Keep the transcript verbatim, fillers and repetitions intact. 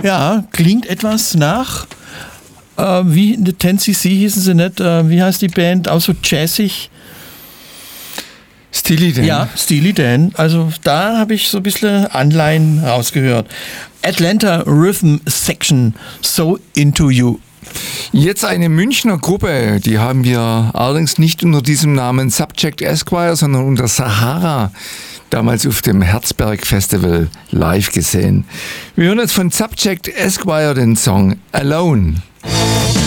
Ja, klingt etwas nach, äh, wie in der zehn C C hießen sie nicht, äh, wie heißt die Band, auch so jazzig. Steely Dan. Ja, Steely Dan. Also da habe ich so ein bisschen Anleihen rausgehört. Atlanta Rhythm Section, So Into You. Jetzt eine Münchner Gruppe, die haben wir allerdings nicht unter diesem Namen Subject Esquire, sondern unter Sahara damals auf dem Herzberg Festival live gesehen. Wir hören jetzt von Subject Esquire den Song Alone.